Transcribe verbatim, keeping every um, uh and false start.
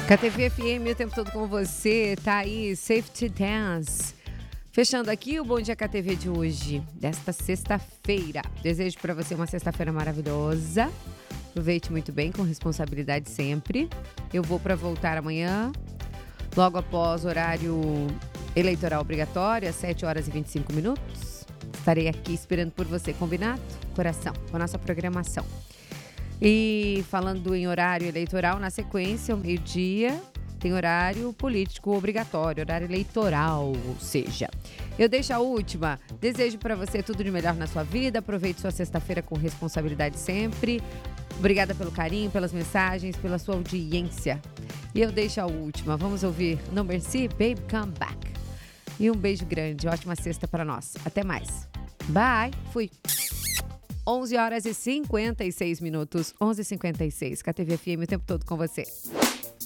K T V F M o tempo todo com você, tá aí, Safety Dance. Fechando aqui o Bom Dia K T V de hoje, desta sexta-feira. Desejo para você uma sexta-feira maravilhosa. Aproveite muito bem, com responsabilidade sempre. Eu vou para voltar amanhã, logo após o horário eleitoral obrigatório, às sete horas e vinte e cinco minutos. Estarei aqui esperando por você, combinado? Coração, com a nossa programação. E falando em horário eleitoral, na sequência, ao meio-dia, tem horário político obrigatório, horário eleitoral, ou seja, eu deixo a última. Desejo para você tudo de melhor na sua vida, aproveite sua sexta-feira com responsabilidade sempre. Obrigada pelo carinho, pelas mensagens, pela sua audiência. E eu deixo a última, vamos ouvir No Mercy, Babe Come Back. E um beijo grande, ótima sexta para nós. Até mais. Bye, fui. onze horas e cinquenta e seis minutos, onze e cinquenta e seis, K T V F M o tempo todo com você.